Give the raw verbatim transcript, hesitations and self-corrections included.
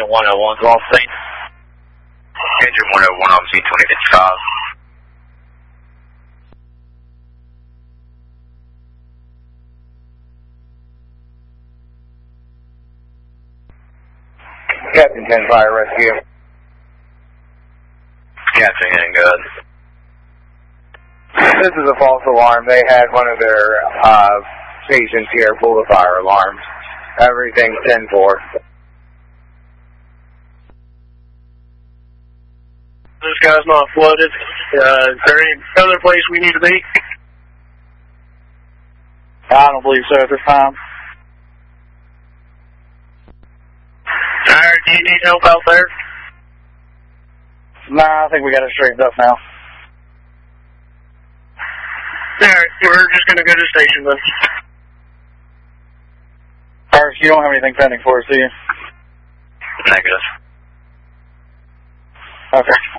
one oh one, off scene. Engine one oh one, on scene twenty fifty-five. Captain ten Fire Rescue. Captain and good. This is a false alarm. They had one of their uh, stations here full of fire alarms. Everything's ten four. This guy's not flooded. Uh, is there any other place we need to be? I don't believe so at this time. Alright, do you need help out there? Nah, I think we got it straightened up now. Alright, we're just going to go to the station then. First, you don't have anything pending for us, do you? Negative. Okay.